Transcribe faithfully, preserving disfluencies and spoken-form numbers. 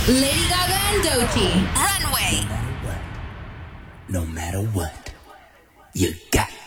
Lady Gaga and Doechii. Runway. No matter what, you got